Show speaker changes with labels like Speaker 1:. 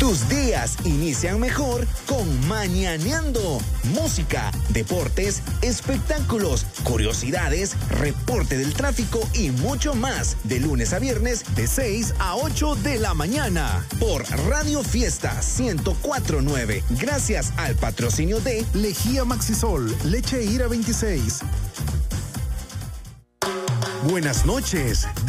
Speaker 1: Tus días inician mejor con Mañaneando. Música, deportes, espectáculos, curiosidades, reporte del tráfico y mucho más. De lunes a viernes, de 6 a 8 de la mañana. Por Radio Fiesta 104.9. Gracias al patrocinio de
Speaker 2: Lejía Maxisol, Leche Ira 26. Buenas noches.